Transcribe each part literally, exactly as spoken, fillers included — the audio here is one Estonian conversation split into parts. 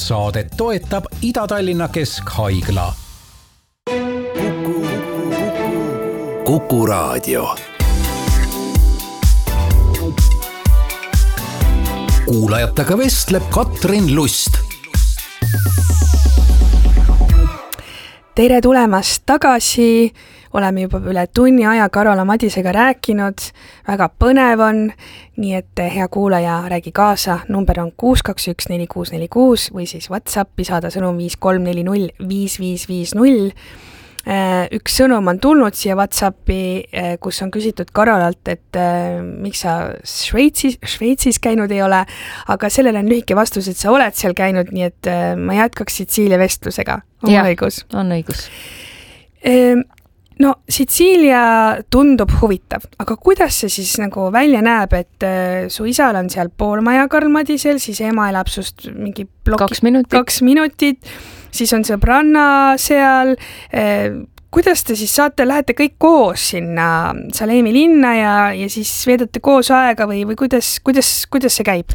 Saadet toetab Ida-Tallinna Keskhaigla. Kuku, Kuku Raadio. Kuulajatega vestleb Katrin Lust. Tere tulemast tagasi. Oleme juba üle tunni aja Karola Madisega rääkinud. Väga põnev on, nii et hea kuulaja, räägi kaasa. Number on kuus kaks üks neli kuus neli kuus või siis WhatsAppi saada sõnum viis kolm neli null viis viis viis null. Üks sõnum on tulnud siia WhatsAppi, kus on küsitud Karolalt, et miks sa Šveitsis, Šveitsis käinud ei ole, aga sellele on lühike vastus, et sa oled seal käinud, nii et ma jätkaks Sitsiilia vestlusega. On ja, õigus? On õigus. No, Sitsiilia tundub huvitav, aga kuidas see siis nagu välja näeb, et su isal on seal poolmaja Karl Madisel, siis ema elab sust mingi ploki, kaks minutit. kaks minutit, siis on sõbranna seal. Kuidas te siis saate, lähete kõik koos sinna Saleemi linna ja, ja siis veedate koos aega või, või kuidas, kuidas, kuidas see käib?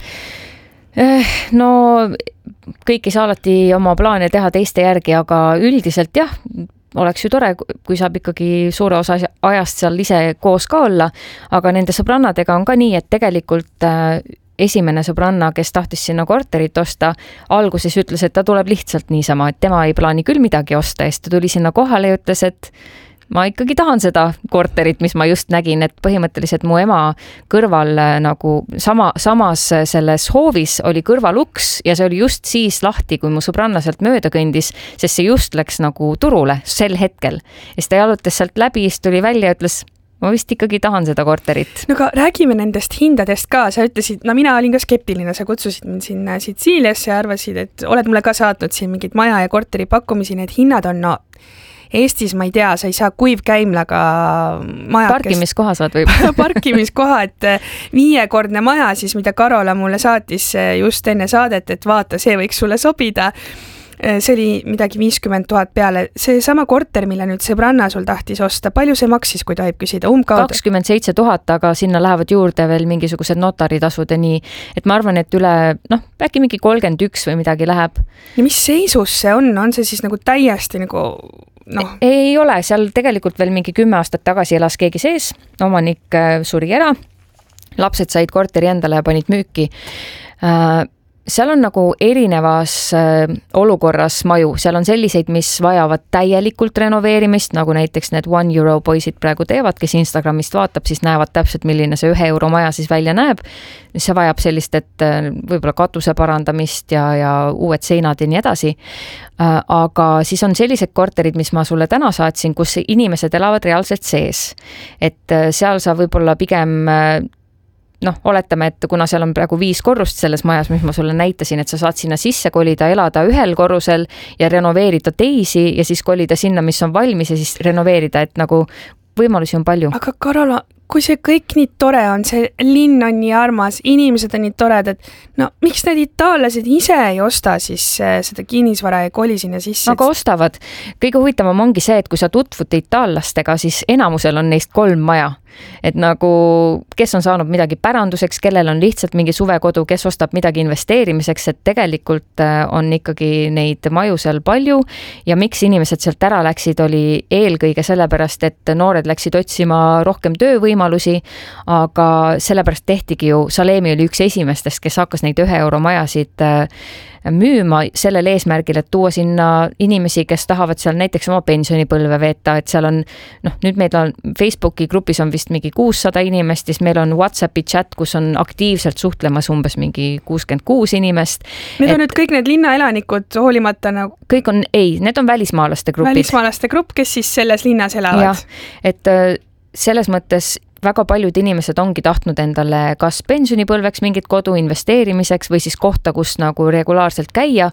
No kõik ei saa alati oma plaane teha teiste järgi, aga üldiselt jah, oleks ju tore, kui saab ikkagi suure osa ajast seal ise koos ka olla, aga nende sõbrannadega on ka nii, et tegelikult esimene sõbranna, kes tahtis sinna korterit osta, alguses ütles, et ta tuleb lihtsalt niisama, et tema ei plaani küll midagi osta, ja ta tuli sinna kohale ja ütles, et ma ikkagi tahan seda korterit, mis ma just nägin, et põhimõtteliselt mu ema kõrval nagu sama, samas selles hoovis oli kõrvaluks ja see oli just siis lahti, kui mu sõbranna sealt mööda kõndis, sest see just läks nagu turule sel hetkel. Ja siis ta jalutas sealt läbi, siis tuli välja ja ütles, ma vist ikkagi tahan seda korterit. No aga räägime nendest hindadest ka. Sa ütlesid, no mina olin ka skeptiline, sa kutsusid mind sinna Sitsiiliasse ja arvasid, et oled mulle ka saatnud siin mingid maja ja korteri pakkumisi, need hinnad on no Eestis, ma ei tea, sa ei saa kuivkäimlaga maja. Parkimiskoha saad võib. Parkimiskoha, et viiekordne maja siis, mida Karola mulle saatis just enne saadet, et vaata, see võiks sulle sobida. See oli midagi viiskümmend tuhat peale. See sama korter, mille nüüd sõbranna sul tahtis osta, palju see maksis, kui tohib küsida? Umbkaudu? kakskümmend seitse tuhat, aga sinna lähevad juurde veel mingisugused notaritasud ja nii, et ma arvan, et üle, noh, äkki mingi kolmkümmend üks või midagi läheb. Ja mis seisus see on? On see siis nagu täiesti nagu no. Ei ole, seal tegelikult veel mingi kümme aastat tagasi elas keegi sees, omanik suri ära, lapsed said korteri endale ja panid müüki. Seal on nagu erinevas olukorras maju, seal on selliseid, mis vajavad täielikult renoveerimist, nagu näiteks need One Euro poisid praegu teevad, kes Instagramist vaatab, siis näevad täpselt, milline see ühe euro maja siis välja näeb. See vajab sellist, et võib-olla katuse parandamist ja, ja uued seinad ja nii edasi. Aga siis on sellised korterid, mis ma sulle täna saatsin, kus inimesed elavad reaalselt sees. Et seal sa võib-olla pigem noh, oletame, et kuna seal on praegu viis korrust selles majas, mis ma sulle näitasin, et sa saad sinna sisse kolida, elada ühel korrusel ja renoveerida teisi ja siis kolida sinna, mis on valmis ja siis renoveerida, et nagu võimalusi on palju. Aga Karola, kui see kõik nii tore on, see linn on nii armas, inimesed on nii tored, et no miks need itaallased ise ei osta siis seda kinnisvara ja koli sinna sisse? Aga ostavad. Kõige huvitavam ongi see, et kui sa tutvud itaallastega, siis enamusel on neist kolm maja. Et nagu, kes on saanud midagi päranduseks, kellel on lihtsalt mingi suvekodu, kes ostab midagi investeerimiseks, et tegelikult on ikkagi neid maju seal palju ja miks inimesed sealt ära läksid, oli eelkõige sellepärast, et noored läksid otsima rohkem töövõimalusi, aga sellepärast tehtigi ju, Saleemi oli üks esimestest, kes hakkas neid ühe euro majasid müüma sellel eesmärgil, et tuua sinna inimesi, kes tahavad seal näiteks oma pensionipõlve veeta, et seal on, noh, nüüd meil on Facebooki grupis on vist mingi kuussada inimest, siis meil on WhatsAppi chat, kus on aktiivselt suhtlemas umbes mingi kuuskümmend kuus inimest. Need on et, nüüd kõik need linnaelanikud hoolimata nagu? Kõik on, ei, need on välismaalaste grupid. Välismaalaste grupp, kes siis selles linnas elavad? Jah, et selles mõttes väga paljud inimesed ongi tahtnud endale kas pensionipõlveks mingit kodu investeerimiseks või siis kohta, kus nagu regulaarselt käia.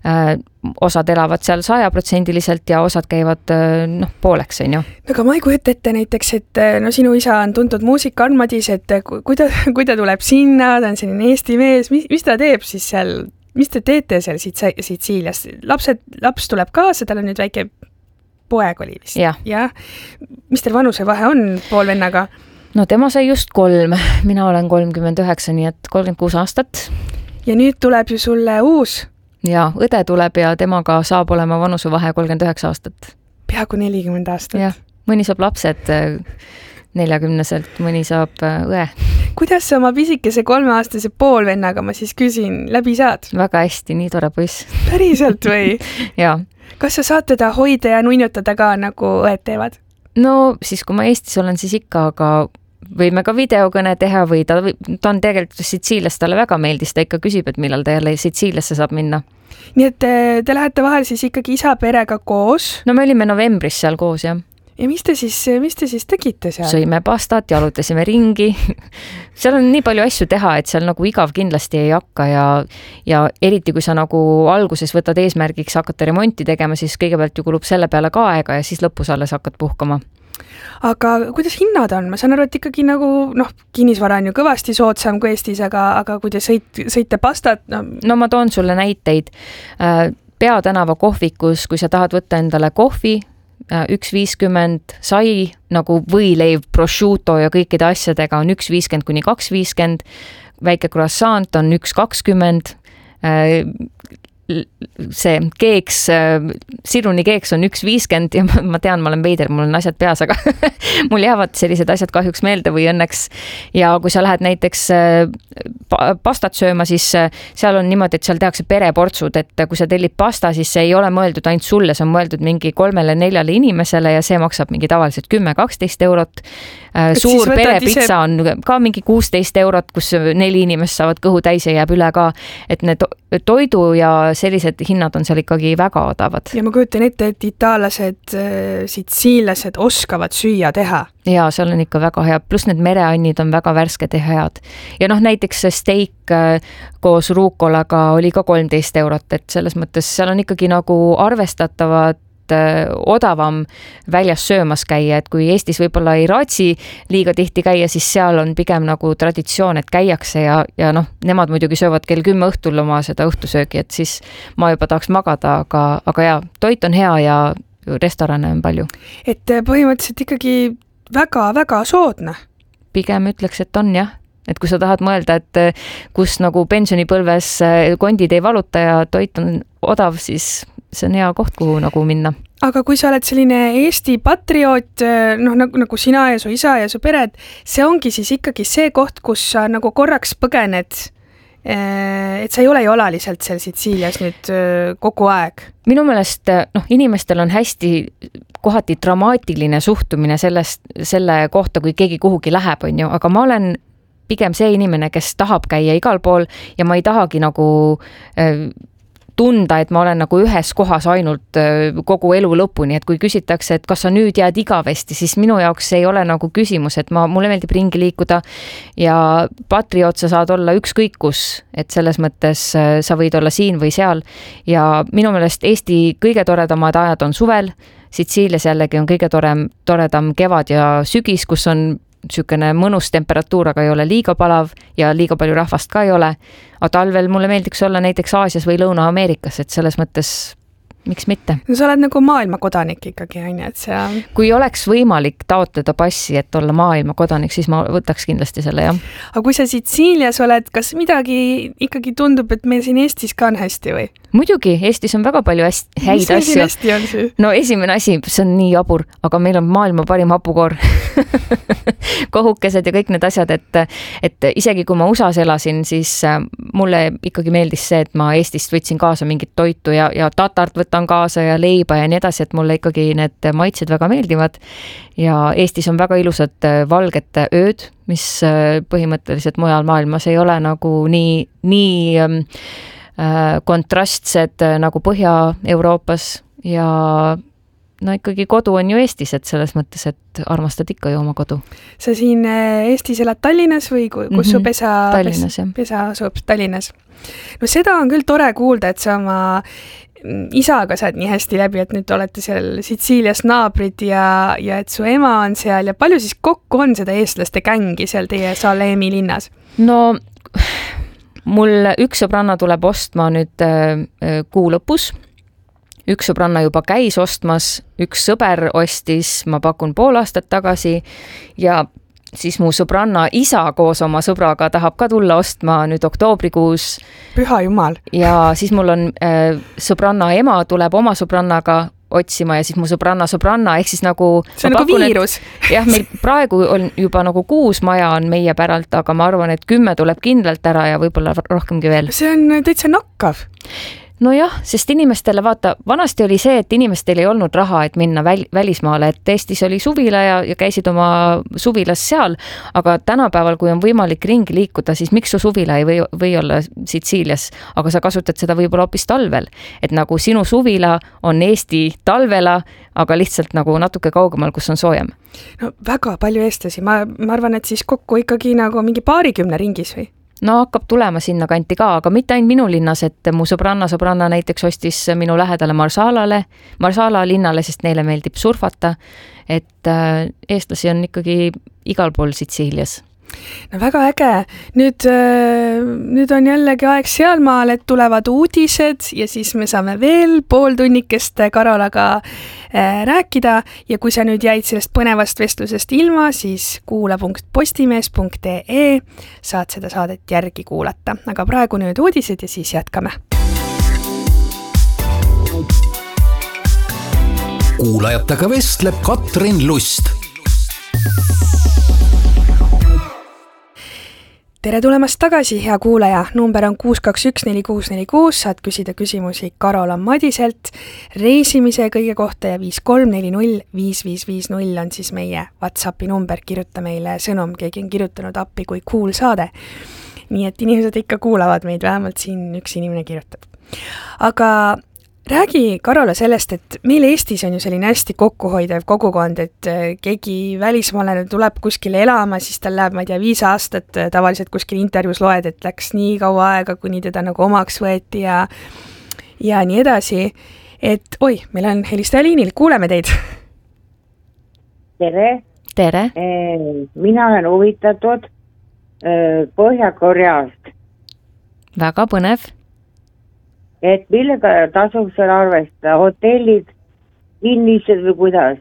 Osad elavad seal sajaprotsendiliselt ja osad käivad noh, pooleks, on ju. Aga ma ei kujuta ette näiteks, et no sinu isa on tuntud muusik Karl Madis, et kui ta, kui ta tuleb sinna, ta on selline Eesti mees, mis, mis ta teeb siis seal, mis te teete seal Sitsiilias? Lapsed, laps tuleb kaasa, tal on nüüd väike poeg oli vist. Ja. Ja. Mis teil vanuse vahe on poolvennaga? No tema sai just kolm, mina olen kolmkümmend üheksa, nii et kolmkümmend kuus aastat. Ja nüüd tuleb ju sulle uus ja õde tuleb ja temaga saab olema vanusevahe kolmkümmend üheksa aastat. Peaaegu nelikümmend aastat. jah, mõni saab lapsed neljakümneselt, mõni saab õe. Kuidas sa oma pisikese kolmeaastase poolvennaga, ma siis küsin, läbi saad? Väga hästi, nii tore poiss. Päriselt või? Jaa. Kas sa saad teda hoida ja nunnutada ka, nagu õed teevad? No siis, kui ma Eestis olen, siis ikka, aga võime ka videokõne teha või ta, ta on tegelikult Sitsiilias, talle väga meeldis, ta ikka küsib, et millal ta jälle Sitsiiliasse saab minna. Nii et te, te lähete vahel siis ikkagi isa perega koos? No me olime novembris seal koos, jah. Ja mis te siis, mis te siis tegite seal? Sõime pastat, jalutasime ringi. Seal on nii palju asju teha, et seal nagu igav kindlasti ei hakka ja, ja eriti kui sa nagu alguses võtad eesmärgiks hakata remonti tegema, siis kõigepealt ju kulub selle peale ka aega ja siis lõpus alles hakkad puhkama. Aga kuidas hinnad on? Ma saan aru, et ikkagi nagu, noh, kinnisvara on ju kõvasti soodsam kui Eestis, aga, aga kui te sõit, sõite pastat... No... no ma toon sulle näiteid. Peatänava kohvikus, kui sa tahad võtta endale kohvi, üks viiskümmend sai nagu võileiv, prosciutto ja kõikide asjadega on üks viiskümmend kuni kaks viiskümmend, väike croissant on üks kakskümmend, see keeks, siruni keeks on üks viiskümmend ja ma tean, ma olen veider, mul on asjad peas, aga mul jäävad sellised asjad kahjuks meelde või õnneks. Ja kui sa lähed näiteks pastat sööma, siis seal on niimoodi, et seal tehakse pereportsud, et kui sa tellid pasta, siis see ei ole mõeldud ainult sulle, see on mõeldud mingi kolmele neljale inimesele ja see maksab mingi tavaliselt kümme kaksteist eurot. Suur perepitsa ise... on ka mingi kuusteist eurot, kus neli inimest saavad kõhu täis ja jääb üle ka, et need toidu ja sellised hinnad on seal ikkagi väga odavad. Ja ma kujutan ette, et itaallased, sitsiillased oskavad süüa teha. Ja seal on ikka väga hea, pluss need mereannid on väga värsked ja head. Ja noh, näiteks see steik koos ruukolaga oli ka kolmteist eurot, et selles mõttes seal on ikkagi nagu arvestatavad odavam väljas söömas käia, et kui Eestis võib-olla ei raatsi liiga tihti käia, siis seal on pigem nagu traditsioon, et käiakse ja, ja noh, nemad muidugi söövad kell kümme õhtul oma seda õhtusöögi, et siis ma juba tahaks magada, aga, aga ja, toit on hea ja restorane on palju. Et põhimõtteliselt ikkagi väga-väga soodne? Pigem ütleks, et on jah. Et kui sa tahad mõelda, et kus nagu pensionipõlves kondid ei valuta ja toit on odav, siis see on hea koht, kuhu nagu minna. Aga kui sa oled selline Eesti patrioot, noh, nagu, nagu sina ja su isa ja su pered, see ongi siis ikkagi see koht, kus sa nagu korraks põgened, et sa ei ole ju alaliselt seal Sitsiilias nüüd kogu aeg. Minu meelest, noh, inimestel on hästi kohati dramaatiline suhtumine sellest, selle kohta, kui keegi kuhugi läheb, on ju, aga ma olen pigem see inimene, kes tahab käia igal pool ja ma ei tahagi nagu tunda, et ma olen nagu ühes kohas ainult kogu elu lõpuni, et kui küsitakse, et kas sa nüüd jääd igavesti, siis minu jaoks ei ole nagu küsimus, et ma, mulle meeldib ringi liikuda ja patrioot sa saad olla ükskõik kus, et selles mõttes sa võid olla siin või seal ja minu meelest Eesti kõige toredamad ajad on suvel, Sitsiilias jällegi on kõige torem, toredam kevad ja sügis, kus on sükene mõnus temperatuur, aga ei ole liiga palav ja liiga palju rahvast ka ei ole. Aga talvel mulle meeldiks olla näiteks Aasias või Lõuna-Ameerikas, et selles mõttes miks mitte? No sa oled nagu maailma kodanik ikkagi, on ju, et see... Kui oleks võimalik taotleda passi, et olla maailma kodanik, siis ma võtaks kindlasti selle, jah. Aga kui sa Sitsiilias oled, kas midagi ikkagi tundub, et meil siin Eestis ka on hästi või? Muidugi, Eestis on väga palju hästi, häid Mis asju. Hästi on see? No esimene asi, see on nii jabur, aga meil on maailma parim hapukoor. Kohukesed ja kõik need asjad, et, et isegi kui ma U S A-s elasin, siis mulle ikkagi meeldis see, et ma Eestist võtsin kaasa mingit toitu ja, ja tatart võtan kaasa ja leiba ja nii edasi, et mulle ikkagi need maitsed väga meeldivad. Ja Eestis on väga ilusad valged ööd, mis põhimõtteliselt mujal maailmas ei ole nagu nii, nii kontrastsed nagu Põhja-Euroopas ja no ikkagi kodu on ju Eestis, et selles mõttes, et armastad ikka ju oma kodu. Sa siin Eestis elad Tallinnas või kus mm-hmm. su pesa, Tallinnas, pesa, pesa asub Tallinnas? No seda on küll tore kuulda, et sa oma isaga saad nii hästi läbi, et nüüd olete seal Sitsiilias naabrid ja, ja et su ema on seal ja palju siis kokku on seda eestlaste gängi seal teie Salemi linnas? No mul üks sõbranna tuleb ostma nüüd kuu lõpus. Üks sõbranna juba käis ostmas, üks sõber ostis, ma pakun pool aastat tagasi ja siis mu sõbranna isa koos oma sõbraga tahab ka tulla ostma nüüd oktoobrikuus. Püha jumal. Ja siis mul on äh, sõbranna ema tuleb oma sõbrannaga otsima ja siis mu sõbranna sõbranna, ehk siis nagu see on nagu pakun, viirus. Jah, meil praegu on juba nagu kuus maja on meie päralt, aga ma arvan, et kümme tuleb kindlalt ära ja võib-olla rohkemgi veel. See on täitsa nakkav. No jah, sest inimestele, vaata, vanasti oli see, et inimestel ei olnud raha, et minna väl, välismaale, et Eestis oli suvila ja, ja käisid oma suvilas seal, aga tänapäeval, kui on võimalik ringi liikuda, siis miks su suvila ei või, või olla Sitsiilias, aga sa kasutad seda võib-olla hoopis talvel, et nagu sinu suvila on Eesti talvela, aga lihtsalt nagu natuke kaugemal, kus on soojem. No väga palju eestlasi, ma, ma arvan, et siis kokku ikkagi nagu mingi paarikümne ringis või? No hakkab tulema sinna kanti ka, aga mitte ainult minu linnas, et mu sõbranna sõbranna näiteks ostis minu lähedale Marsalale, Marsala linnale, sest neile meeldib surfata, et eestlasi on ikkagi igal pool Sitsiilias. No väga äge. Nüüd, nüüd on jällegi aeg sealmaal, et tulevad uudised ja siis me saame veel pool tunnikest Karolaga rääkida ja kui sa nüüd jäid sellest põnevast vestlusest ilma, siis kuula punkt postimees punkt ee saad seda saadet järgi kuulata. Aga praegu nüüd uudised ja siis jätkame. Kuulajatega vestleb Katrin Lust. Tere tulemast tagasi, hea kuulaja. Number on kuus kaks üks neli kuus neli kuus, saad küsida küsimusi Karola Madiselt, reisimise kõige kohta ja viis kolm neli null viis viis viis null on siis meie WhatsAppi number, kirjuta meile sõnum, keegi on kirjutanud appi kui cool saade. Nii et inimesed ikka kuulavad meid, vähemalt siin üks inimene kirjutab. Aga räägi, Karola, sellest, et meil Eestis on ju selline hästi kokkuhoidev kogukond, et keegi välismaalane tuleb kuskile elama, siis tal läheb, ma ei tea, viis aastat, tavaliselt kuskil intervjuus loed, et läks nii kaua aega, kuni teda nagu omaks võeti ja, ja nii edasi. Et oi, meil on helistaja liinil, kuuleme teid. Tere. Tere. Mina olen huvitatud Põhja-Koreast. Väga põnev. Et millega tasub seal arvestada, hotellid, kinnised või kuidas?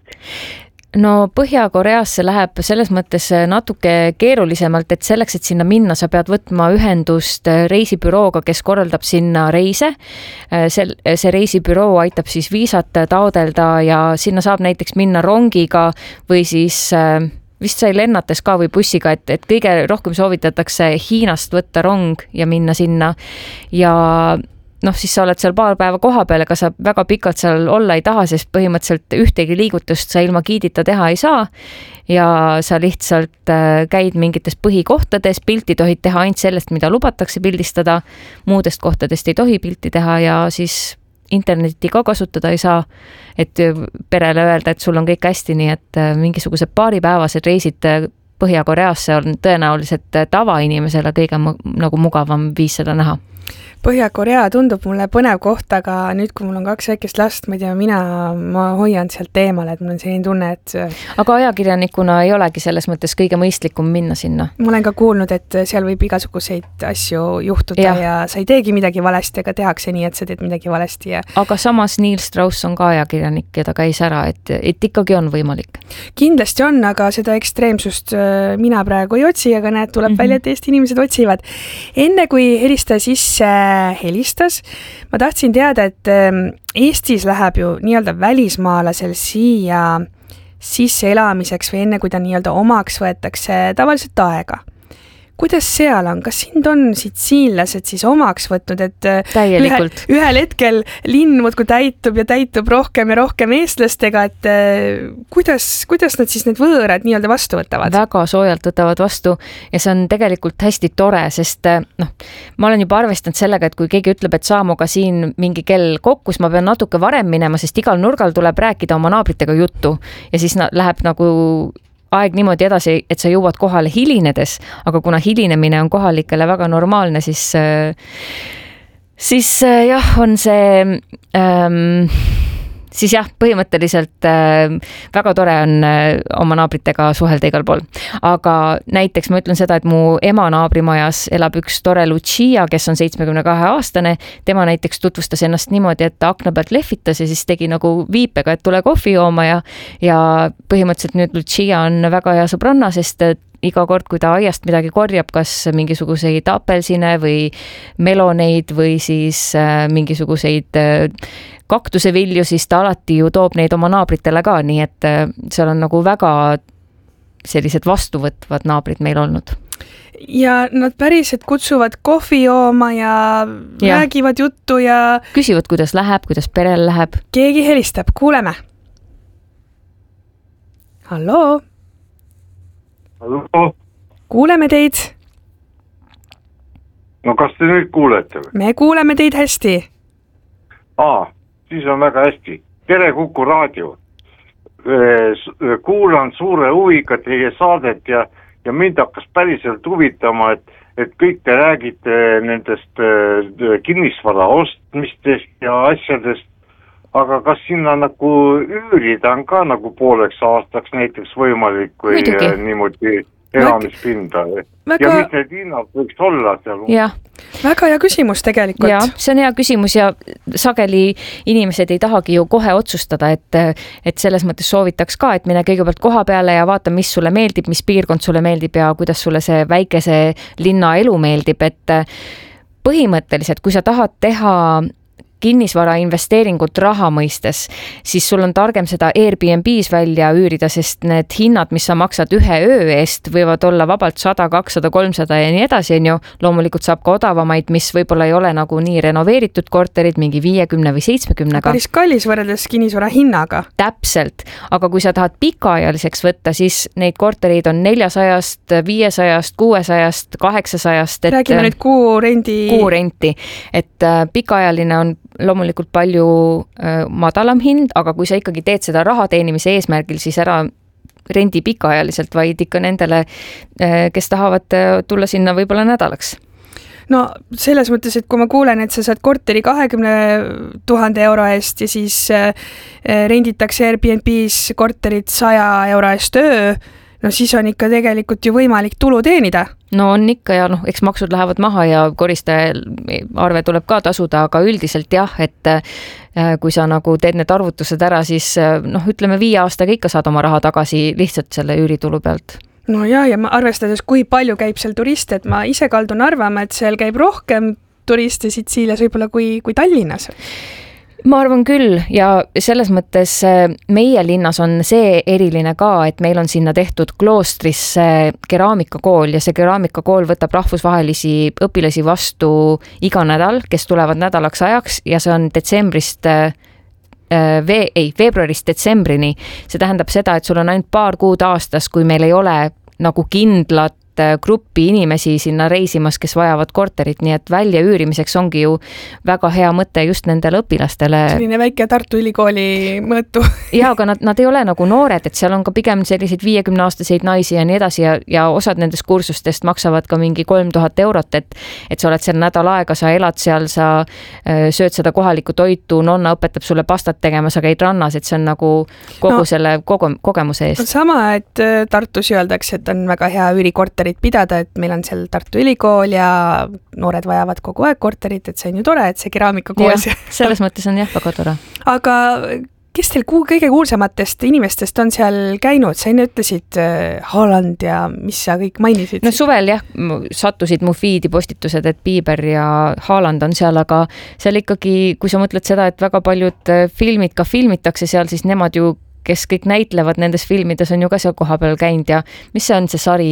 No Põhja-Koreasse läheb selles mõttes natuke keerulisemalt, et selleks, et sinna minna, sa pead võtma ühendust reisibürooga, kes korraldab sinna reise. See, see reisibüroo aitab siis viisat taodelda ja sinna saab näiteks minna rongiga või siis vist sai lennates ka või bussiga, et, et kõige rohkem soovitatakse Hiinast võtta rong ja minna sinna ja noh, siis sa oled seal paar päeva koha peal, ega sa väga pikalt seal olla ei taha, sest põhimõtteliselt ühtegi liigutust sa ilma giidita teha ei saa ja sa lihtsalt käid mingites põhikohtades, pilti tohid teha ainult sellest, mida lubatakse pildistada, muudest kohtadest ei tohi pilti teha ja siis interneti ka kasutada ei saa, et perele öelda, et sul on kõik hästi, nii et mingisugused paaripäevased reisid Põhja-Koreasse on tõenäoliselt tavainimesele kõige nagu mugavam viis seda näha. Põhja-Korea tundub mulle põnev koht, aga nüüd, kui mul on kaks väikest last, ma ei tea, mina, ma hoian sealt eemale, et mul on selline tunne, et aga ajakirjanikuna ei olegi selles mõttes kõige mõistlikum minna sinna. Ma olen ka kuulnud, et seal võib igasuguseid asju juhtuda ja, ja sa ei teegi midagi valesti, aga tehakse nii, et sa teed midagi valesti. Ja aga samas Neil Strauss on ka ajakirjanik, keda käis ära, et, et ikkagi on võimalik. Kindlasti on, aga seda ekstreemsust mina praegu ei otsi, aga näed, tuleb mm -hmm. välja, et Eesti inimesed otsivad. Enne kui helista sisse helistas, ma tahtsin teada, et Eestis läheb ju nii-öelda välismaalasel siia sisse elamiseks või enne, kui ta nii-öelda omaks võetakse tavaliselt aega. Kuidas seal on? Kas sind on sitsiillased siis omaks võtnud, et ühe, ühel hetkel linn muudkui täitub ja täitub rohkem ja rohkem eestlastega, et kuidas, kuidas nad siis need võõrad nii-öelda vastu võtavad? Väga soojalt võtavad vastu ja see on tegelikult hästi tore, sest noh, ma olen juba arvestanud sellega, et kui keegi ütleb, et saa muga siin mingi kell kokku, siis ma pean natuke varem minema, sest igal nurgal tuleb rääkida oma naabritega juttu ja siis läheb nagu aeg niimoodi edasi, et sa jõuad kohale hilinedes, aga kuna hilinemine on kohalikele väga normaalne, siis siis jah, on see ähm, siis jah, põhimõtteliselt äh, väga tore on äh, oma naabritega suhelda igal pool. Aga näiteks ma ütlen seda, et mu ema naabrimajas elab üks tore Lucia, kes on seitsmekümne kahe aastane. Tema näiteks tutvustas ennast niimoodi, et ta akna pealt lehvitas ja siis tegi nagu viipega, et tule kohvi jooma ja, ja põhimõtteliselt nüüd Lucia on väga hea sõbranna, sest iga kord, kui ta aiast midagi korjab, kas mingisuguseid apelsine või meloneid või siis mingisuguseid kaktusevilju, siis ta alati ju toob neid oma naabritele ka, nii et seal on nagu väga sellised vastuvõtvad naabrid meil olnud. Ja nad päriselt kutsuvad kohvi jooma ja, ja räägivad juttu ja küsivad, kuidas läheb, kuidas perel läheb. Keegi helistab, kuuleme. Halloo? Halloo? Kuuleme teid. No kas te nüüd kuulete või? Me kuuleme teid hästi. Aa, siis on väga hästi. Tere Kuku raadio. Kuulan suure huviga teie saadet ja ja mind hakkas päriselt huvitama, et, et kõik te räägite nendest kinnisvara ostmistest ja asjadest, aga kas sinna nagu üürida on ka nagu pooleks aastaks näiteks võimalik või Muidugi. niimoodi elamispinda? Väga... Ja mis need hinnad võiks olla seal? Jah. Väga hea küsimus tegelikult. Ja, see on hea küsimus ja sageli inimesed ei tahagi ju kohe otsustada, et, et selles mõttes soovitaks ka, et mine kõigepealt koha peale ja vaata, mis sulle meeldib, mis piirkond sulle meeldib ja kuidas sulle see väikese linna elu meeldib, et põhimõtteliselt, kui sa tahad teha kinnisvara investeeringut raha mõistes, siis sul on targem seda Airbnb's välja üürida, sest need hinnad, mis sa maksad ühe öö eest, võivad olla vabalt sada, kakssada, kolmsada ja nii edasi, on ju. Loomulikult saab ka odavamaid, mis võib-olla ei ole nagu nii renoveeritud korterid, mingi viiekümne või seitsmekümnega. Päris kallis võrreldes kinnisvara hinnaga. Täpselt, aga kui sa tahad pikaajaliseks võtta, siis neid korterid on neljasajast, viiesajast, kuuesajast, kaheksasajast. Et, räägime nüüd kuu rendi. Kuu renti, et pikaajaline on loomulikult palju äh, madalam hind, aga kui sa ikkagi teed seda raha teenimise eesmärgil, siis ära rendi pikaajaliselt, vaid ikka nendele, äh, kes tahavad äh, tulla sinna võib-olla nädalaks. No selles mõttes, et kui ma kuulen, et sa saad korteri kahekümne tuhande euro eest ja siis äh, renditakse Airbnb's korterit saja euro eest öö, no siis on ikka tegelikult ju võimalik tulu teenida. No on ikka ja noh, eks maksud lähevad maha ja koristaja arve tuleb ka tasuda, aga üldiselt jah, et kui sa nagu teed need arvutused ära, siis noh, ütleme viie aastaga ikka saad oma raha tagasi lihtsalt selle üüritulu pealt. No ja, ja ma arvestades, kui palju käib seal turiste, et ma ise kaldun arvama, et seal käib rohkem turiste Sitsiilias võib-olla kui, kui Tallinnas. Ma arvan küll ja selles mõttes meie linnas on see eriline ka, et meil on sinna tehtud kloostrisse keraamikakool ja see keraamikakool võtab rahvusvahelisi õpilasi vastu iga nädal, kes tulevad nädalaks ajaks ja see on detsembrist Ve- ei, veebruarist detsembrini. See tähendab seda, et sul on ainult paar kuud aastas, kui meil ei ole nagu kindlat gruppi inimesi sinna reisimas, kes vajavad korterit, nii et välja üürimiseks ongi ju väga hea mõte just nendele õpilastele. Selline väike Tartu Ülikooli mõõtu. Ja, aga nad, nad ei ole nagu noored, et seal on ka pigem selliseid viiekümne aastaseid naisi ja nii edasi ja, ja osad nendest kursustest maksavad ka mingi kolm tuhat eurot, et, et sa oled seal nädal aega, sa elad seal, sa sööd seda kohalikku toitu, nonna õpetab sulle pastat tegema, sa käid rannas, et see on nagu kogu no, selle kogu, kogemuse eest. Sama, et Tartus öeldakse, et on väga hea üürikorter pidada, et meil on seal Tartu Ülikool ja noored vajavad kogu aeg korterit, et see on ju tore, et see keraamikakool. Selles mõttes on jah väga tore. Aga kes teil kõige kuulsamatest inimestest on seal käinud? Sa enne ütlesid Haaland ja mis sa kõik mainisid? No suvel jah, sattusid mu feedi postitused, et Bieber ja Haaland on seal, aga seal ikkagi, kui sa mõtled seda, et väga paljud filmid ka filmitakse seal, siis nemad ju, kes kõik näitlevad nendes filmides, on ju ka seal koha peal käinud ja mis see on see sari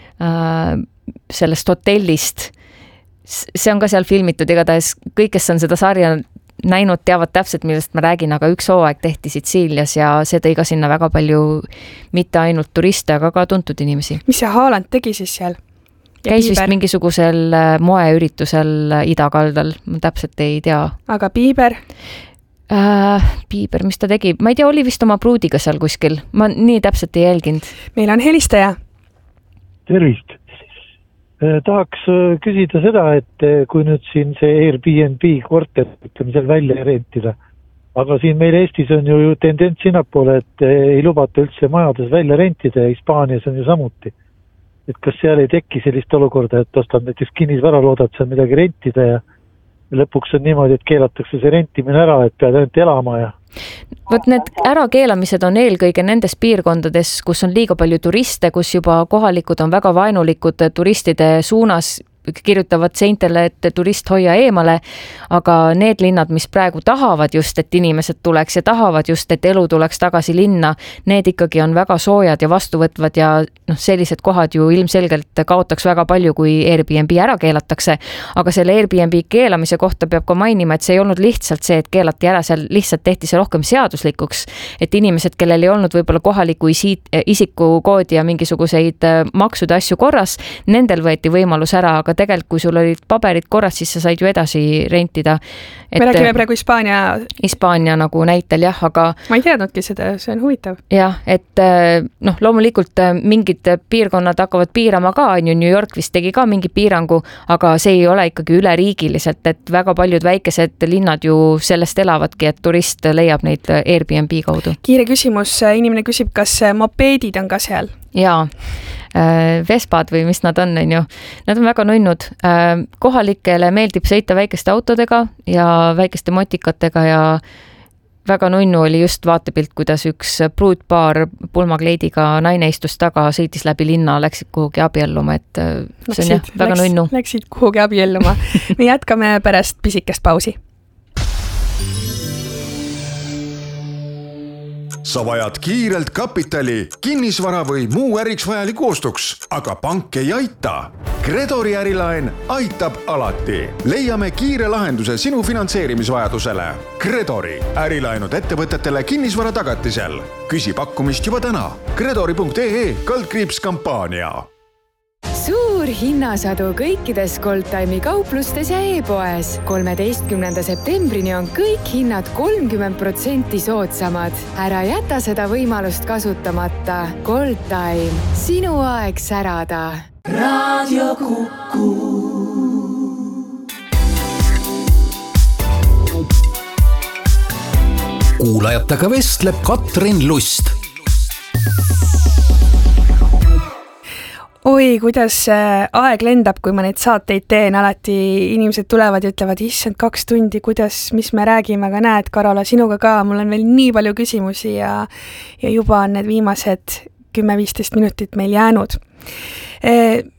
sellest hotellist, see on ka seal filmitud, igatahes kõik, kes on seda sarja näinud, teavad täpselt, millest ma räägin, aga üks hooaeg tehti Sitsiilias ja see tõi ka sinna väga palju mitte ainult turiste, aga ka tuntud inimesi. Mis see Haaland tegi siis seal? Ja käis Bieber? Vist mingisugusel moeüritusel idakaldal, ma täpselt ei tea. Aga Bieber? Äh, Bieber, mis ta tegi? Ma ei tea, oli vist oma pruudiga seal kuskil, ma nii täpselt ei jälginud. Meil on helistaja. Tervist. Tahaks küsida seda, et kui nüüd siin see Airbnb korter ütleme seal välja rentida, aga siin meil Eestis on ju tendents sinnapoole, et ei lubata üldse majades välja rentida ja Hispaanias on ju samuti. Et kas seal ei teki sellist olukorda, et ostad näiteks kinnisvara, loodad seal midagi rentida ja lõpuks on niimoodi, et keelatakse see rentimine ära, et pead ainult elama ja Vot need ärakeelamised on eelkõige nendes piirkondades, kus on liiga palju turiste, kus juba kohalikud on väga vaenulikud turistide suunas, kirjutavad seintele, et turist hoia eemale, aga need linnad, mis praegu tahavad just, et inimesed tuleks ja tahavad just, et elu tuleks tagasi linna, need ikkagi on väga soojad ja vastuvõtvad ja noh, sellised kohad ju ilmselgelt kaotaks väga palju, kui Airbnb ära keelatakse, aga selle Airbnb keelamise kohta peab ka mainima, et see ei olnud lihtsalt see, et keelati ära, seal lihtsalt tehti see rohkem seaduslikuks, et inimesed, kellel ei olnud võib-olla kohaliku isikukoodi ja mingisuguseid maksude asju korras, nendel võeti võimalus ära, aga tegelikult, kui sul olid paberid korras, siis sa said ju edasi rentida. Et, me räägime praegu Hispaania... Hispaania nagu näitel, jah, aga... Ma ei teadnudki seda, see on huvitav. Jah, et noh, loomulikult mingid piirkonnad hakkavad piirama ka, New York vist tegi ka mingi piirangu, aga see ei ole ikkagi üleriigiliselt, et väga paljud väikesed linnad ju sellest elavadki, et turist leiab neid Airbnb kaudu. Kiire küsimus, inimene küsib, kas mopeedid on ka seal? Jaa, Vespad või mis nad on, on ju. Nad on väga nunnud. Kohalikele meeldib sõita väikeste autodega ja väikeste motikatega ja väga nunnu oli just vaatepilt, kuidas üks pruutpaar pulmakleidiga naine istus taga, sõitis läbi linna, läksid kuhugi abielluma, et see on jah, väga läks, nunnu. Läksid kuhugi abielluma. Me jätkame pärast pisikest pausi. Sa vajad kiirelt kapitali, kinnisvara või muu äriks vajaliku ostuks, aga pank ei aita. Gredori ärilaen aitab alati. Leiame kiire lahenduse sinu finantseerimisvajadusele. Gredori ärilaenud ettevõtetele kinnisvara tagatisel. Küsi pakkumist juba täna. Gredori punkt ee kaldkriips kampaania. Suur hinnasadu kõikides Goldtime'i kauplustes ja e-poes. kolmeteistkümnenda septembrini on kõik hinnad kolmkümmend protsenti soodsamad. Ära jäta seda võimalust kasutamata. Goldtime, sinu aeg särada. Radio Kuku. Kuulajatega vestleb Katrin Lust. Oi, kuidas aeg lendab, kui ma neid saateid teen, alati inimesed tulevad ja ütlevad, issand kaks tundi, kuidas, mis me räägime, aga näed, Karola, sinuga ka, mul on veel nii palju küsimusi ja, ja juba on need viimased kümme viisteist minutit meil jäänud. E,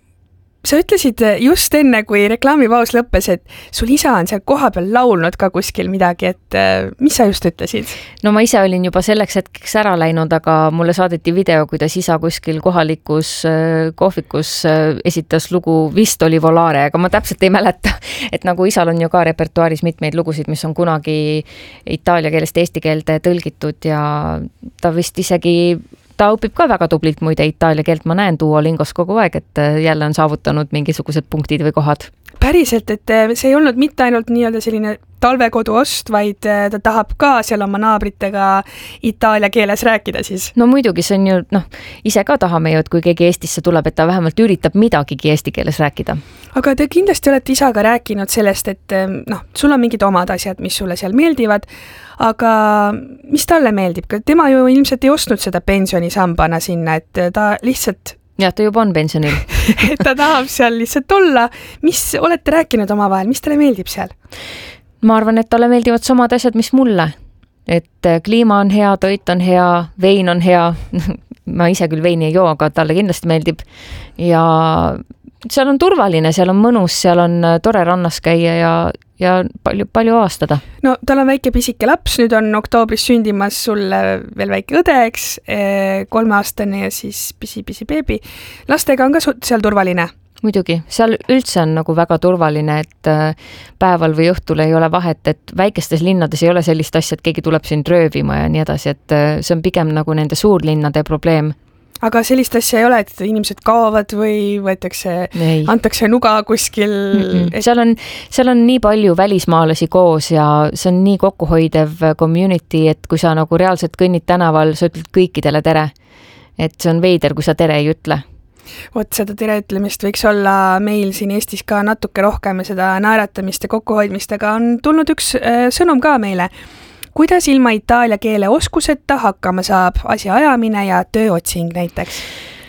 sa ütlesid just enne, kui reklaamipaus lõppes, et sul isa on seal koha peal laulnud ka kuskil midagi, et mis sa just ütlesid? No ma ise olin juba selleks hetkeks ära läinud, aga mulle saadeti video, kuidas isa kuskil kohalikus kohvikus esitas lugu, vist oli Volare, aga ma täpselt ei mäleta, et nagu isal on ju ka repertuaaris mitmeid lugusid, mis on kunagi itaalia keelest eesti keelde tõlgitud ja ta vist isegi ta õpib ka väga tublilt muide itaalia keelt, ma näen Duolingos kogu aeg, et jälle on saavutanud mingisugused punktid või kohad. Päriselt, et see ei olnud mitte ainult nii-öelda selline talvekodu ost, vaid ta tahab ka seal oma naabritega itaalia keeles rääkida siis. No muidugi, see on ju, noh, ise ka tahame ju, et kui keegi Eestisse tuleb, et ta vähemalt üritab midagigi eesti keeles rääkida. Aga te kindlasti olete isaga rääkinud sellest, et noh, sul on mingid omad asjad, mis sulle seal meeldivad, aga mis talle meeldib? Tema ju ilmselt ei ostnud seda pensionisambana sinna, et ta lihtsalt jah, ta juba on pensionil. et ta tahab seal lihtsalt olla. Mis olete rääkinud oma vahel? Mis talle meeldib seal? Ma arvan, et talle meeldivad samad asjad, mis mulle. Et kliima on hea, toit on hea, vein on hea. Ma ise küll veini ei joo, aga talle kindlasti meeldib. Ja seal on turvaline, seal on mõnus, seal on tore rannas käia ja, ja palju, palju aastada. No tal on väike pisike laps, nüüd on oktoobris sündimas sulle veel väike õde, eks, kolmeaastane ja siis pisi-pisi beebi. Lastega on ka seal turvaline? Muidugi, seal üldse on nagu väga turvaline, et päeval või õhtul ei ole vahet, et väikestes linnades ei ole sellist asja, et keegi tuleb sind röövima ja nii edasi, et see on pigem nagu nende suurlinnade probleem. Aga sellist asja ei ole, et inimesed kaovad või võetakse, ei. Antakse nuga kuskil? Mm-mm. Seal on, seal on nii palju välismaalasi koos ja see on nii kokkuhoidev community, et kui sa nagu reaalselt kõnnid tänaval, sa ütled kõikidele tere. Et see on veider, kui sa tere ei ütle. Vot seda tere ütlemist võiks olla meil siin Eestis ka natuke rohkem ja seda naeratamist ja kokkuhoidmist, aga on tulnud üks sõnum ka meile. Kuidas ilma itaalia keele oskuseta hakkama saab asja ajamine ja tööotsing näiteks?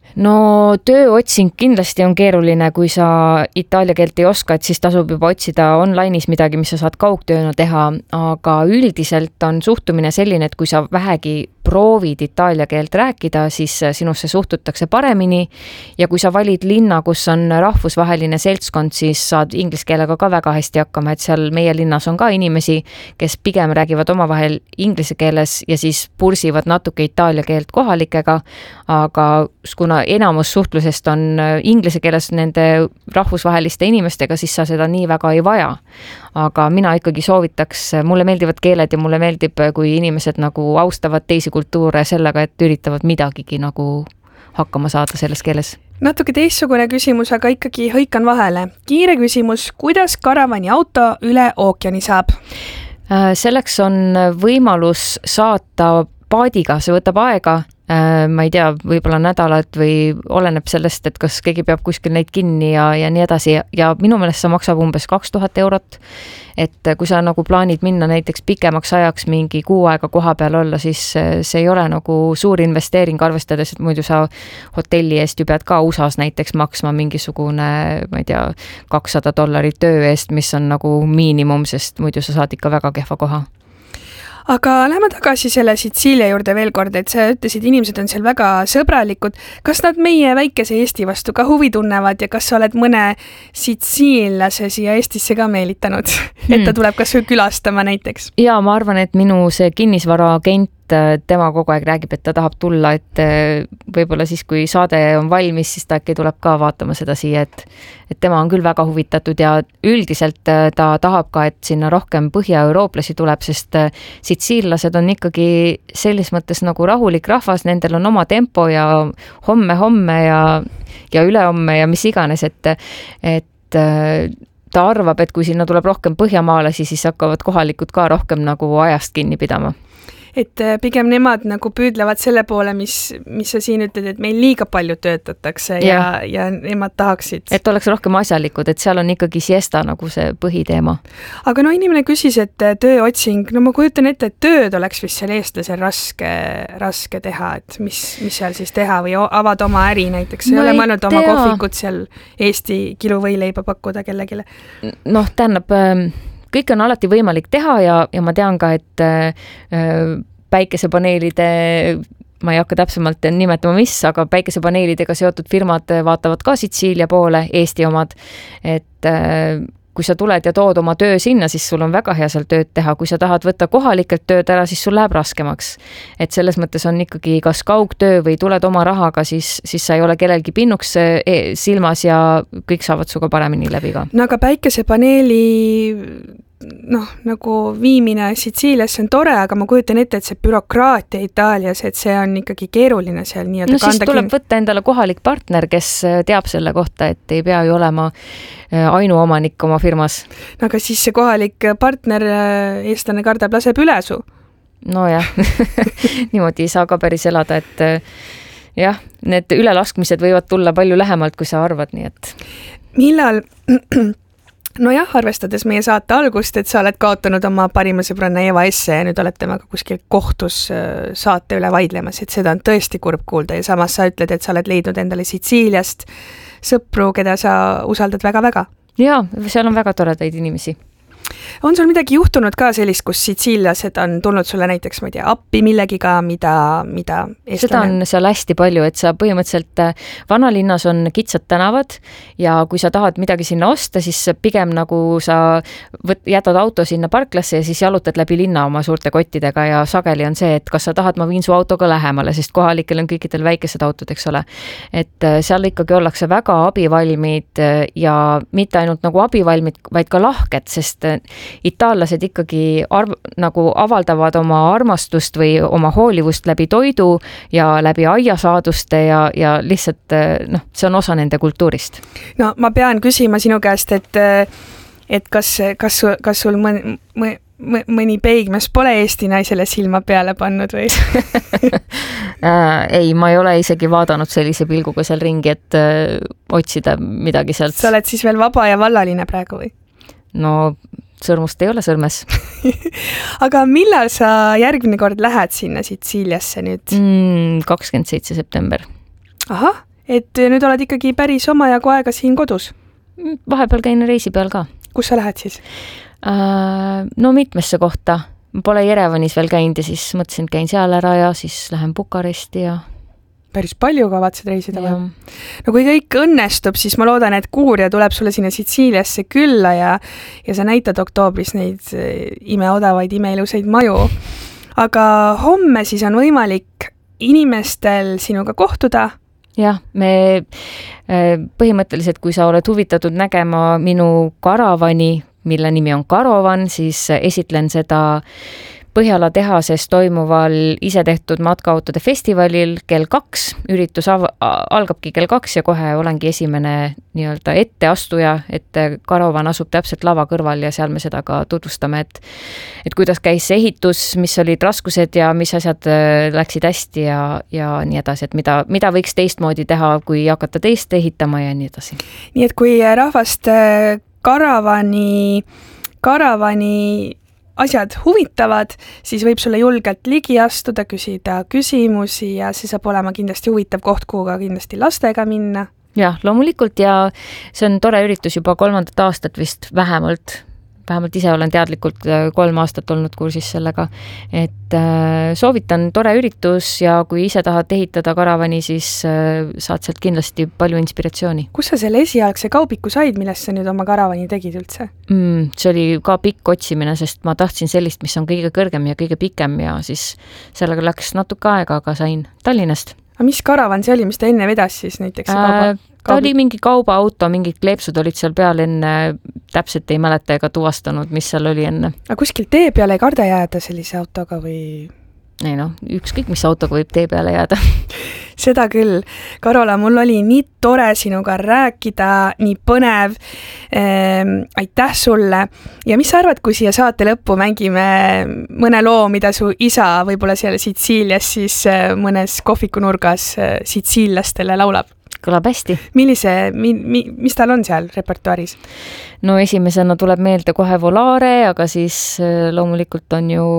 no tööotsing kindlasti on keeruline, kui sa itaalia keelt ei oska, et siis tasub juba otsida online'is midagi, mis sa saad kaugtööna teha, aga üldiselt on suhtumine selline, et kui sa vähegi proovid itaalia keelt rääkida, siis sinusse suhtutakse paremini ja kui sa valid linna, kus on rahvusvaheline seltskond, siis saad inglise keelega ka väga hästi hakkama, et seal meie linnas on ka inimesi, kes pigem räägivad omavahel inglise keeles ja siis pursivad natuke itaalia keelt kohalikega, aga kuna enamus suhtlusest on inglise keeles nende rahvusvaheliste inimestega, siis sa seda nii väga ei vaja. Aga mina ikkagi soovitaks, mulle meeldivad keeled ja mulle meeldib, kui inimesed nagu austavad teisi kultuure sellega, et üritavad midagigi nagu hakkama saada selles keeles. Natuke teistsugune küsimus, aga ikkagi hõikan vahele. Kiire küsimus, kuidas karavani auto üle ookeani saab? Selleks on võimalus saata paadiga, see võtab aega, ma ei tea, võib-olla nädalat või oleneb sellest, et kas keegi peab kuskil neid kinni ja, ja nii edasi ja minu meelest see maksab umbes kaks tuhat eurot, et kui sa nagu plaanid minna näiteks pikemaks ajaks mingi kuu aega koha peal olla, siis see ei ole nagu suur investeering arvestades, et muidu sa hotelli eest ju pead ka U S A-s näiteks maksma mingisugune, ma ei tea, kakssada dollarit töö eest, mis on nagu miinimum, sest muidu sa saad ikka väga kehva koha. Aga lähme tagasi selle Sitsiilia juurde veel kord, et sa ütlesid, inimesed on seal väga sõbralikud. Kas nad meie väikese Eesti vastu ka huvi tunnevad ja kas sa oled mõne sitsiillase siia Eestisse ka meelitanud, hmm. et ta tuleb kas või külastama näiteks? Ja ma arvan, et minu see kinnisvara agent, tema kogu aeg räägib, et ta tahab tulla, et võib-olla siis, kui saade on valmis, siis ta äkki tuleb ka vaatama seda siia, et, et tema on küll väga huvitatud ja üldiselt ta tahab ka, et sinna rohkem põhja-eurooplasi tuleb, sest sitsiillased on ikkagi selles mõttes nagu rahulik rahvas, nendel on oma tempo ja homme-homme ja, ja ülehomme ja mis iganes, et, et ta arvab, et kui sinna tuleb rohkem põhjamaalasi, siis hakkavad kohalikud ka rohkem nagu ajast kinni pidama. Et pigem nemad nagu püüdlevad selle poole, mis, mis sa siin ütled, et meil liiga palju töötatakse ja, ja, ja nemad tahaksid. Et oleks rohkem asjalikud, et seal on ikkagi siesta nagu see põhiteema. Aga no inimene küsis, et tööotsing, no ma kujutan ette, et tööd oleks vist seal eestlasel raske, raske teha, et mis, mis seal siis teha või avad oma äri näiteks, ei ole mõelnud oma kohvikut seal Eesti kiluvõileiba pakkuda kellegile? Noh, tähendab... kõik on alati võimalik teha ja, ja ma tean ka, et äh, päikesepaneelide, ma ei hakka täpsemalt nimetama mis, aga päikesepaneelidega seotud firmad vaatavad ka Sitsiilia poole, Eesti omad, et äh, kui sa tuled ja tood oma töö sinna, siis sul on väga hea seal tööd teha. Kui sa tahad võtta kohalikelt tööd ära, siis sul läheb raskemaks. Et selles mõttes on ikkagi kas kaugtöö või tuled oma rahaga, siis, siis sa ei ole kellelgi pinnuks silmas ja kõik saavad suga paremini läbi ka. No aga päikesepaneeli noh, nagu viimine Sitsiiliasse on tore, aga ma kujutan ette, et see bürokraatia Itaalias, et see on ikkagi keeruline seal nii, no siis tuleb kin... võtta endale kohalik partner, kes teab selle kohta, et ei pea ju olema ainuomanik oma firmas. No aga siis see kohalik partner, eestlane kardab, laseb üle su. No jah, niimoodi ei saa ka päris elada, et jah, need ülelaskmised võivad tulla palju lähemalt, kui sa arvad, nii et... Millal... No jah, arvestades meie saate algust, et sa oled kaotanud oma parima sõbranna Eva Esse ja nüüd oled temaga kuskil kohtus saate üle vaidlemas, et seda on tõesti kurb kuulda ja samas sa ütled, et sa oled leidnud endale Sitsiiliast sõpru, keda sa usaldad väga-väga. Jaa, seal on väga toredaid inimesi. On sul midagi juhtunud ka sellist, kus sitsiillased on tulnud sulle näiteks, ma ei tea, appi millegiga, mida, mida eestlane... Seda on seal hästi palju, et sa põhimõtteliselt vanalinnas on kitsad tänavad ja kui sa tahad midagi sinna osta, siis pigem nagu sa võt, jätad auto sinna parklasse ja siis jalutad läbi linna oma suurte kottidega ja sageli on see, et kas sa tahad, ma viin su autoga lähemale, sest kohalikel on kõikidel väikesed autod, eks ole. Et seal ikkagi ollakse väga abivalmid ja mitte ainult nagu abivalmid, vaid ka lahked, sest itaallased ikkagi arv, nagu avaldavad oma armastust või oma hoolivust läbi toidu ja läbi aiasaaduste ja, ja lihtsalt noh, see on osa nende kultuurist. No ma pean küsima sinu käest, et, et kas, kas, kas sul mõni, mõni peigmees pole Eesti naisele silma peale pannud või? Ei, ma ei ole isegi vaadanud sellise pilguga seal ringi, et öö, otsida midagi sealt. Sa oled siis veel vaba ja vallaline praegu või? No sõrmust ei ole sõrmes. Aga millal sa järgmine kord lähed sinna Sitsiiliasse nüüd? Mm, kakskümmend seitse september. Ahah, et nüüd oled ikkagi päris omajagu aega siin kodus. Vahepeal käin reisi peal ka. Kus sa lähed siis? No mitmesse kohta. Ma pole Jerevanis veel käinud ja siis mõtlesin, et käin seal ära ja siis lähen Bukaresti ja... Päris palju kavatsed reisida või? No kui kõik õnnestub, siis ma loodan, et Kuurja tuleb sulle sinna Sitsiiliasse külla ja, ja sa näitad oktoobris neid imeodavaid, imeiluseid maju. Aga homme siis on võimalik inimestel sinuga kohtuda. Jah, me põhimõtteliselt, kui sa oled huvitatud nägema minu karavani, mille nimi on Karovan, siis esitlen seda Põhjala tehases toimuval isetehtud matkaautode festivalil kell kaks. Üritus av- algabki kell kaks ja kohe olengi esimene nii-öelda etteastuja, et Karovan asub täpselt lava kõrval ja seal me seda ka tutvustame, et, et kuidas käis see ehitus, mis olid raskused ja mis asjad läksid hästi ja, ja nii edasi, et mida, mida võiks teistmoodi teha, kui hakata teist ehitama ja nii edasi. Nii et kui rahvast karavani, karavani asjad huvitavad, siis võib sulle julgelt ligi astuda, küsida küsimusi ja see saab olema kindlasti huvitav koht, kuhu ka kindlasti lastega minna. Jah, loomulikult ja see on tore üritus juba kolmandat aastat vist vähemalt. Vähemalt ise olen teadlikult kolm aastat olnud kursis sellega, et soovitan tore üritus ja kui ise tahad ehitada karavani, siis saad sealt kindlasti palju inspiratsiooni. Kus sa selle esialgse kaubiku said, millest sa nüüd oma karavani tegid üldse? Mm, see oli ka pikk otsimine, sest ma tahtsin sellist, mis on kõige kõrgem ja kõige pikem ja siis sellega läks natuke aega, aga sain Tallinnast. A mis karavan see oli, mis ta enne vedas siis näiteks? Äh, ta oli mingi kaubaauto, mingid kleepsud olid seal peal enne, täpselt ei mäleta ega tuvastanud, mis seal oli enne. Aga kuskil tee peale ei karda jääda sellise autoga või? Ei no, ükskõik mis autoga võib tee peale jääda. Seda küll. Karola, mul oli nii tore sinuga rääkida, nii põnev. Ehm, aitäh sulle. Ja mis sa arvad, kui siia saate lõppu mängime mõne loo, mida su isa võib-olla seal Sitsiilias siis mõnes kohvikunurgas sitsiillastele laulab? Kõlab hästi. Millise, mi, mi, mis tal on seal repertuaaris? No esimesena tuleb meelde kohe Volare, aga siis loomulikult on ju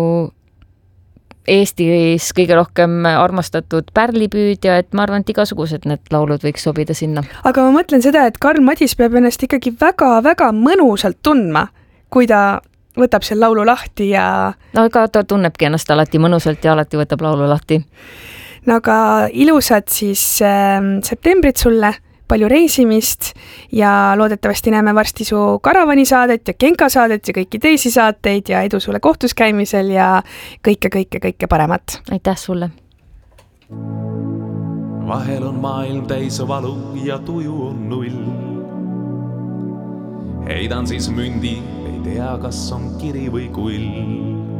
Eestis kõige rohkem armastatud pärlipüüdja, et ma arvan, et igasugused need laulud võiks sobida sinna. Aga ma mõtlen seda, et Karl Madis peab ennast ikkagi väga-väga mõnusalt tundma, kui ta võtab seal laulu lahti ja... No aga ta tunnebki ennast alati mõnusalt ja alati võtab laulu lahti. No aga ilusad siis äh, septembrid sulle, palju reisimist ja loodetavasti näeme varsti su karavani saadet ja Genka saadet ja kõiki teisi saateid ja edu sulle kohtus käimisel ja kõike, kõike, kõike paremat. Aitäh sulle. Vahel on maailm täis valu ja tuju on null. Heidan siis mündi, ei tea, kas on kiri või kull.